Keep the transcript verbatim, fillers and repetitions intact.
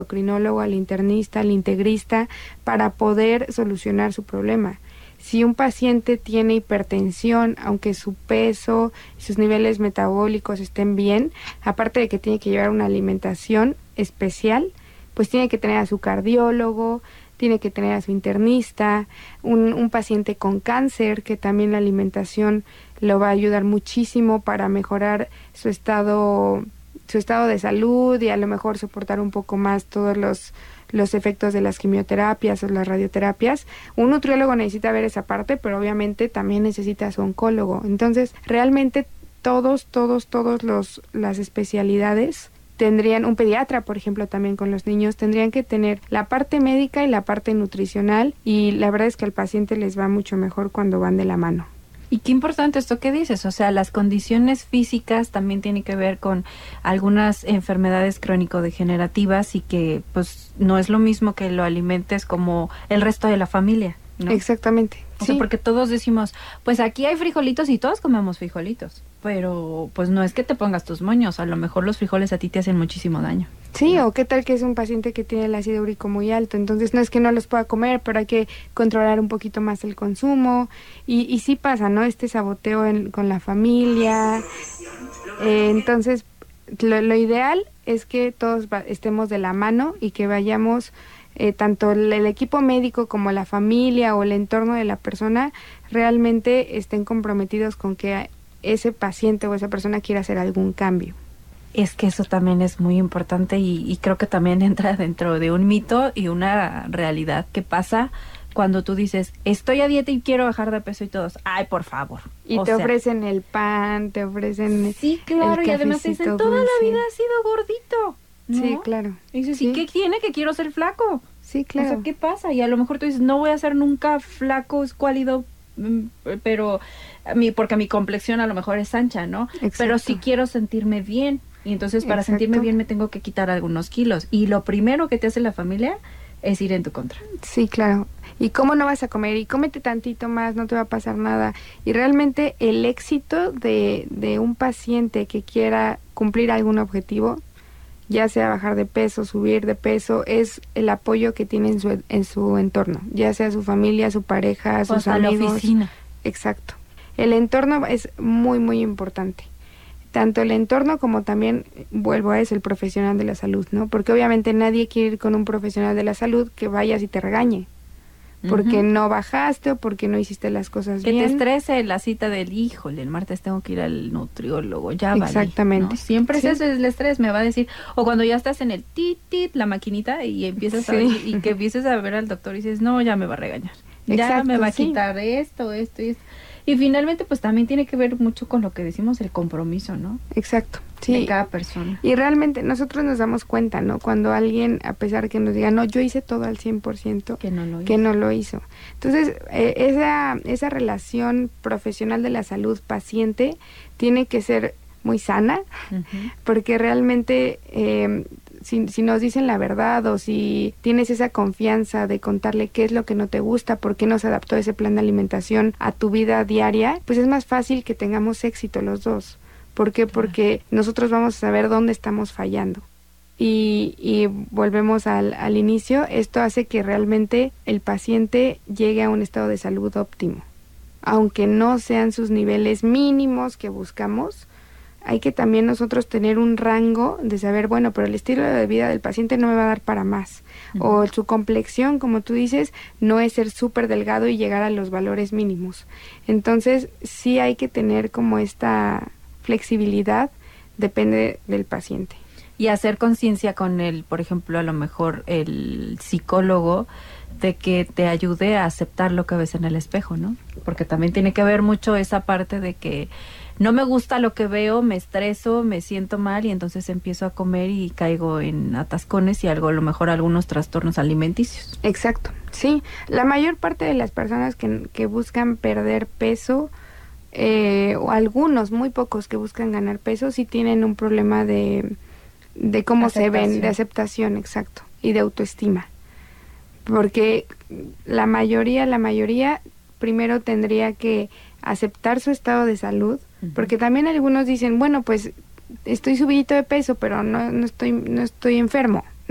endocrinólogo, al internista, al integrista, para poder solucionar su problema. Si un paciente tiene hipertensión, aunque su peso y sus niveles metabólicos estén bien, aparte de que tiene que llevar una alimentación especial, pues tiene que tener a su cardiólogo, tiene que tener a su internista, un, un paciente con cáncer, que también la alimentación lo va a ayudar muchísimo para mejorar su estado, su estado de salud y a lo mejor soportar un poco más todos los los efectos de las quimioterapias o las radioterapias. Un nutriólogo necesita ver esa parte, pero obviamente también necesita a su oncólogo. Entonces, realmente todos, todos, todos los las especialidades tendrían, un pediatra, por ejemplo, también con los niños, tendrían que tener la parte médica y la parte nutricional, y la verdad es que al paciente les va mucho mejor cuando van de la mano. Y qué importante esto que dices, o sea, las condiciones físicas también tienen que ver con algunas enfermedades crónico-degenerativas y que pues no es lo mismo que lo alimentes como el resto de la familia, ¿no? Exactamente. O sí. sea, porque todos decimos, pues aquí hay frijolitos y todos comemos frijolitos, pero pues no es que te pongas tus moños, a lo mejor los frijoles a ti te hacen muchísimo daño. Sí, o qué tal que es un paciente que tiene el ácido úrico muy alto, entonces no es que no los pueda comer, pero hay que controlar un poquito más el consumo, y, y sí pasa, ¿no? Este saboteo en, con la familia, eh, entonces lo, lo ideal es que todos va, estemos de la mano y que vayamos, eh, tanto el, el equipo médico como la familia o el entorno de la persona, realmente estén comprometidos con que ese paciente o esa persona quiera hacer algún cambio. Es que eso también es muy importante y, y creo que también entra dentro de un mito y una realidad que pasa cuando tú dices, estoy a dieta y quiero bajar de peso y todos, ay, por favor. Y o te sea, ofrecen el pan, te ofrecen sí, claro, el y además te dicen, cafecito toda dulce. la vida has sido gordito, ¿no? Sí, claro. Y dices, sí. ¿y qué tiene que quiero ser flaco? Sí, claro. O sea, ¿qué pasa? Y a lo mejor tú dices, no voy a ser nunca flaco, escuálido, pero a mí, porque mi complexión a lo mejor es ancha, ¿no? Exacto. Pero sí quiero sentirme bien. Y entonces para Exacto. sentirme bien me tengo que quitar algunos kilos. Y lo primero que te hace la familia es ir en tu contra. Sí, claro. ¿Y cómo no vas a comer? Y cómete tantito más, no te va a pasar nada. Y realmente el éxito de, de un paciente que quiera cumplir algún objetivo, ya sea bajar de peso, subir de peso, es el apoyo que tiene en su, en su entorno, ya sea su familia, su pareja, sus o hasta amigos. La oficina. Exacto. El entorno es muy, muy importante. Tanto el entorno como también, vuelvo a eso, el profesional de la salud, ¿no? Porque obviamente nadie quiere ir con un profesional de la salud que vayas y te regañe, porque uh-huh. no bajaste o porque no hiciste las cosas que bien. Que te estrese la cita del híjole, el martes tengo que ir al nutriólogo, ya vale. Exactamente. ¿no? Siempre sí. ese es el estrés, me va a decir, o cuando ya estás en el tit, tit, la maquinita y empiezas sí. a ver, y que empieces a ver al doctor y dices, no, ya me va a regañar. Exacto, ya me va a sí. quitar esto, esto y esto. Y finalmente, pues también tiene que ver mucho con lo que decimos, el compromiso, ¿no? Exacto, sí. De cada persona. Y realmente nosotros nos damos cuenta, ¿no? Cuando alguien, a pesar que nos diga, no, yo hice todo al cien por ciento, que no lo hizo. Que no lo hizo. Entonces, eh, esa, esa relación profesional de la salud paciente tiene que ser muy sana, uh-huh. porque realmente... Eh, Si, si nos dicen la verdad o si tienes esa confianza de contarle qué es lo que no te gusta, por qué no se adaptó ese plan de alimentación a tu vida diaria, pues es más fácil que tengamos éxito los dos. ¿Por qué? Porque nosotros vamos a saber dónde estamos fallando. Y, y volvemos al, al inicio, esto hace que realmente el paciente llegue a un estado de salud óptimo. Aunque no sean sus niveles mínimos que buscamos, hay que también nosotros tener un rango de saber, bueno, pero el estilo de vida del paciente no me va a dar para más. Uh-huh. O su complexión, como tú dices, no es ser súper delgado y llegar a los valores mínimos. Entonces, sí hay que tener como esta flexibilidad, depende del paciente. Y hacer conciencia con el, por ejemplo, a lo mejor el psicólogo, de que te ayude a aceptar lo que ves en el espejo, ¿no? Porque también tiene que ver mucho esa parte de que no me gusta lo que veo, me estreso, me siento mal y entonces empiezo a comer y caigo en atascones y algo, a lo mejor algunos trastornos alimenticios. Exacto, sí. La mayor parte de las personas que, que buscan perder peso, eh, o algunos, muy pocos que buscan ganar peso, sí tienen un problema de, de cómo aceptación. se ven, de aceptación, exacto, y de autoestima. Porque la mayoría, la mayoría, primero tendría que aceptar su estado de salud, uh-huh. porque también algunos dicen, bueno, pues estoy subidito de peso, pero no, no estoy, no estoy enfermo, ¿no? Y